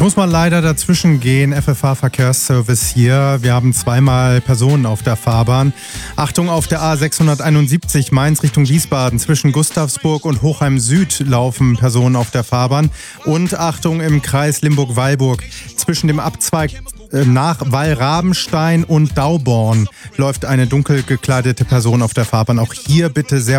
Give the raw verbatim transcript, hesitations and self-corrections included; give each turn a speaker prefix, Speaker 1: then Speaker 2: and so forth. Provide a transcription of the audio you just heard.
Speaker 1: Ich muss mal leider dazwischen gehen, F F H Verkehrsservice hier. Wir haben zweimal Personen auf der Fahrbahn. Achtung, auf der A sechshunderteinundsiebzig Mainz Richtung Wiesbaden. Zwischen Gustavsburg und Hochheim Süd laufen Personen auf der Fahrbahn. Und Achtung, im Kreis Limburg-Weilburg. Zwischen dem Abzweig äh, nach Wallrabenstein und Dauborn läuft eine dunkel gekleidete Person auf der Fahrbahn. Auch hier bitte sehr